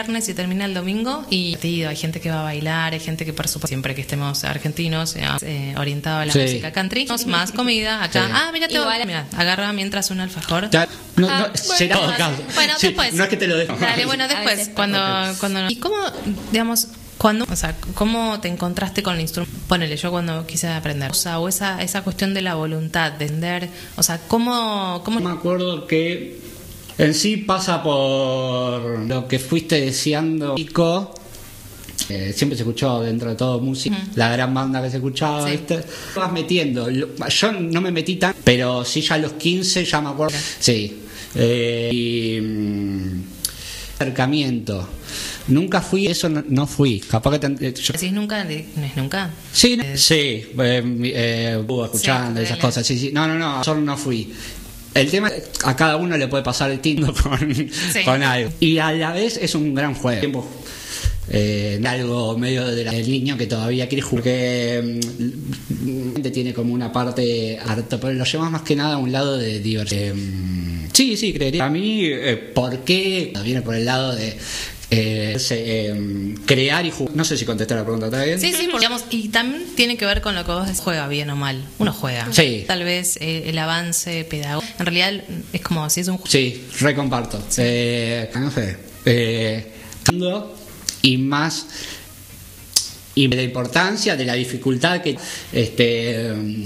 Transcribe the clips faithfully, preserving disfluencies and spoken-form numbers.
viernes y termina el domingo y hay gente que va a bailar, hay gente que por supuesto siempre que estemos argentinos eh, orientado a la sí. música country, más comida acá, sí. ah mira te voy, mira, agarra mientras un alfajor ya, no, no, ah, será bueno, caso. bueno sí, después no es que te lo dejo dale bueno después cuando cuando y cómo digamos cuando, o sea, ¿cómo te encontraste con el instrumento? Ponele, yo cuando quise aprender, o sea, o esa esa cuestión de la voluntad de entender, o sea, cómo cómo me acuerdo que en sí pasa por lo que fuiste deseando, chico. Eh, siempre se escuchó dentro de todo música, uh-huh. la gran banda que se escuchaba, sí. ¿viste? Te vas metiendo. Yo no me metí tan, pero sí ya a los quince ya me acuerdo. Sí. Eh, y mmm, acercamiento. Nunca fui, eso no, no fui. Capaz que te, yo... ¿Decís nunca? ¿No es nunca? Sí, no, sí. Eh, eh, estuve escuchando sí, esas cosas. Sí, sí. No, no, no, yo no fui. El tema, a cada uno le puede pasar el tinto con, sí. con algo. Y a la vez es un gran juego. Eh, algo medio de la, del niño que todavía quiere jugar, que mm, tiene como una parte harta, pero lo llevas más que nada a un lado de diversión. Eh, sí, sí, creería. A mí, eh, ¿por qué? Viene por el lado de eh, se, eh, crear y jugar. No sé si contesté la pregunta, ¿está bien? Sí, sí, porque, digamos, y también tiene que ver con lo que vos decís, juega bien o mal. Uno juega. Sí. Tal vez eh, el avance pedagógico. En realidad es como si es un juego. Sí, recomparto. Sí. Eh, no sé. Eh, y más y de la importancia de la dificultad que este eh,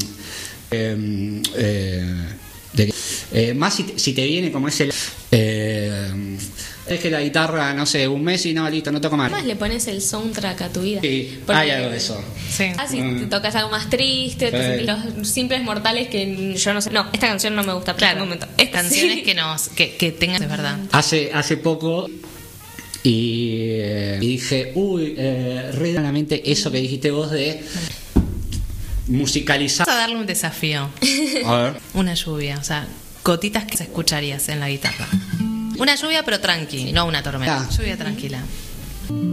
eh, de, eh, más si te, si te viene como ese eh, es que la guitarra no sé un mes y no listo no toco más. Además le pones el soundtrack a tu vida. Sí, hay algo de eso. Sí. Ah, si mm. te tocas algo más triste, sí. Los simples mortales que yo no sé. No, esta canción no me gusta. Claro, un momento. Esta canciones sí. que nos que, que tengan de verdad. Hace hace poco Y, eh, y dije, uy, eh, realmente eso que dijiste vos de musicalizar. Vamos a darle un desafío. A ver. Una lluvia, o sea, gotitas que se escucharías en la guitarra. Una lluvia pero tranqui, no una tormenta. Ah. Lluvia tranquila.